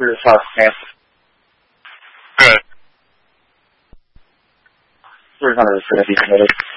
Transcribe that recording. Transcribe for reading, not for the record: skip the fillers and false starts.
Here's how it's stamped. Good. 300 is going to be submitted.